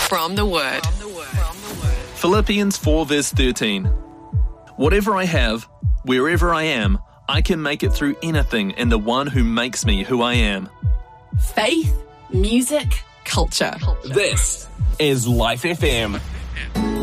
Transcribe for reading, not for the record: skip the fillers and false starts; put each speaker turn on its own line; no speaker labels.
From the Word.
Philippians 4 verse 13. Whatever I have, wherever I am, I can make it through anything in the one who makes me who I am.
Faith, music, culture.
This is Life FM.